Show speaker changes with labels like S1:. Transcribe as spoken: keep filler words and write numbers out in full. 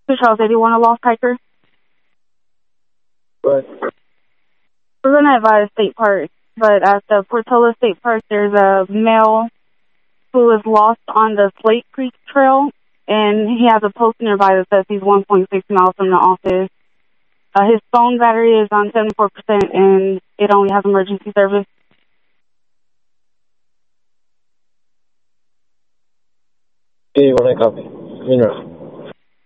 S1: Two Charles eighty-one, a lost hiker.
S2: What?
S1: We're going to advise State Park, but at the Portola State Park, there's a male who is lost on the Slate Creek Trail, and he has a post nearby that says he's one point six miles from the office. Uh, his phone battery is on seventy-four percent, and it only has emergency service.
S2: eighty-one, I copy. In route.